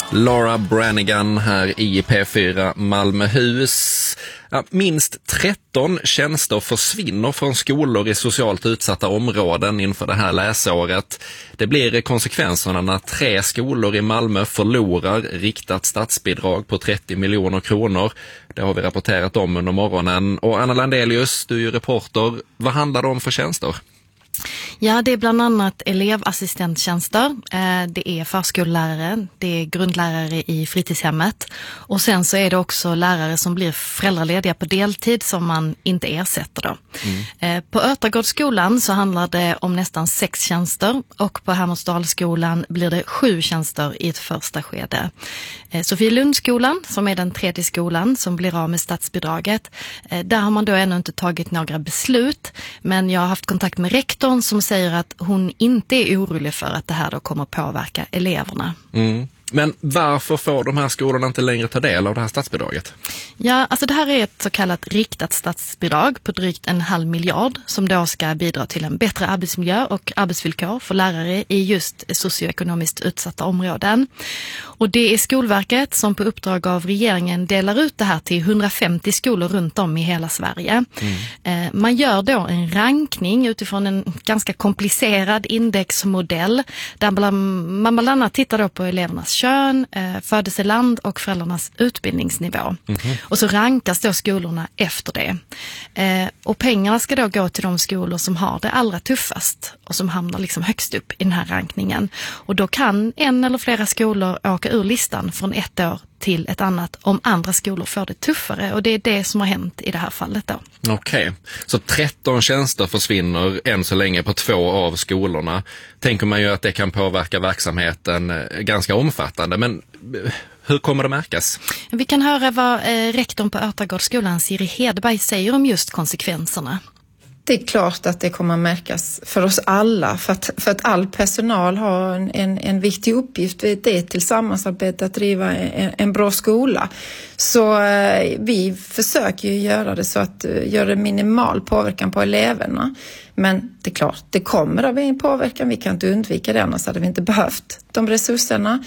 Laura Branigan här i P4 Malmöhus. Ja, minst 13 tjänster försvinner från skolor i socialt utsatta områden inför det här läsåret. Det blir konsekvenserna när 3 skolor i Malmö förlorar riktat statsbidrag på 30 miljoner kronor. Det har vi rapporterat om under morgonen. Och Anna Landelius, du är ju reporter. Vad handlar det om för tjänster? Ja, det är bland annat elevassistenttjänster, det är förskollärare, det är grundlärare i fritidshemmet och sen så är det också lärare som blir föräldralediga på deltid som man inte ersätter då. På Örtagårdsskolan så handlar det om nästan 6 tjänster och på Hermodsdalsskolan blir det 7 tjänster i ett första skede. Sofielundsskolan, som är den 3:e skolan som blir av med statsbidraget, där har man då ännu inte tagit några beslut, men jag har haft kontakt med rektorn som säger att hon inte är orolig för att det här då kommer påverka eleverna. Men varför får de här skolorna inte längre ta del av det här statsbidraget? Ja, alltså det här är ett så kallat riktat statsbidrag på drygt 1,5 miljard som då ska bidra till en bättre arbetsmiljö och arbetsvillkor för lärare i just socioekonomiskt utsatta områden. Och det är Skolverket som på uppdrag av regeringen delar ut det här till 150 skolor runt om i hela Sverige. Man gör då en rankning utifrån en ganska komplicerad indexmodell där man bland annat tittar då på elevernas kön, födelseland och föräldrarnas utbildningsnivå. Och så rankas då skolorna efter det. Och pengarna ska då gå till de skolor som har det allra tuffast och som hamnar liksom högst upp i den här rankningen. Och då kan en eller flera skolor åka ur listan från ett år till ett annat om andra skolor får det tuffare. Och det är det som har hänt i det här fallet då. Okej, så 13 tjänster försvinner än så länge på 2 av skolorna. Tänker man ju att det kan påverka verksamheten ganska omfattande, men hur kommer det märkas? Vi kan höra vad rektorn på Örtagårdsskolan Siri Hedberg säger om just konsekvenserna. Det är klart att det kommer märkas för oss alla, för att all personal har en viktig uppgift. Det är tillsammansarbete att driva en bra skola. Så vi försöker ju göra det så att göra minimal påverkan på eleverna. Men det är klart, det kommer att bli en påverkan. Vi kan inte undvika det, annars hade vi inte behövt de resurserna.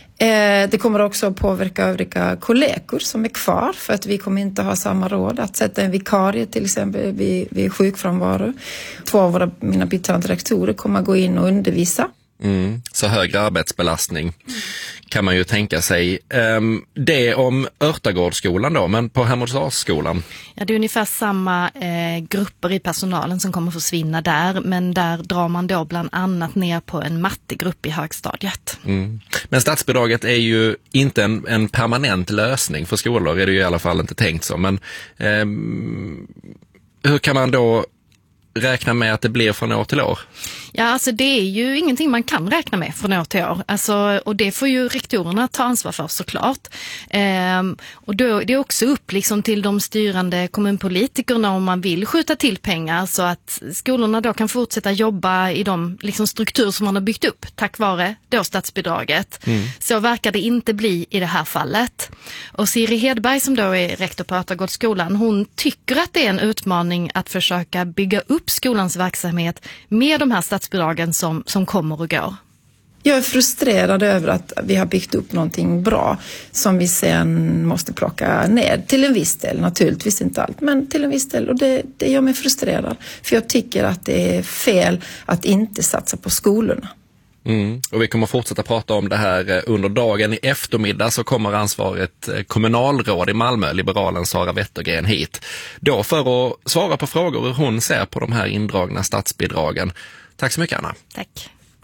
Det kommer också att påverka övriga kollegor som är kvar för att vi kommer inte ha samma råd att sätta en vikarie till exempel vid sjukfrånvaro. 2 av mina biträdande rektorer kommer att gå in och undervisa. Så högre arbetsbelastning kan man ju tänka sig. Det om Örtagårdsskolan då, men på Hermodsdalsskolan? Ja, det är ungefär samma grupper i personalen som kommer försvinna där, men där drar man då bland annat ner på en mattegrupp i högstadiet. Men statsbidraget är ju inte en permanent lösning för skolor, är det ju i alla fall inte tänkt så. Men hur kan man då räkna med att det blir från år till år? Ja, alltså det är ju ingenting man kan räkna med från år till år. Alltså, och det får ju rektorerna ta ansvar för såklart. Och då, det är också upp liksom till de styrande kommunpolitikerna om man vill skjuta till pengar så att skolorna då kan fortsätta jobba i de liksom strukturer som man har byggt upp tack vare då statsbidraget. Så verkar det inte bli i det här fallet. Och Siri Hedberg som då är rektor på Örtagårdsskolan, hon tycker att det är en utmaning att försöka bygga upp skolans verksamhet med de här statsbidragen som kommer och går. Jag är frustrerad över att vi har byggt upp någonting bra som vi sen måste plocka ner. Till en viss del, naturligtvis inte allt, men till en viss del. Och det gör mig frustrerad. För jag tycker att det är fel att inte satsa på skolorna. Och vi kommer fortsätta prata om det här under dagen. I eftermiddag så kommer ansvaret kommunalråd i Malmö, liberalen Sara Wettergren, hit. Då för att svara på frågor hur hon ser på de här indragna statsbidragen. Tack så mycket, Anna. Tack.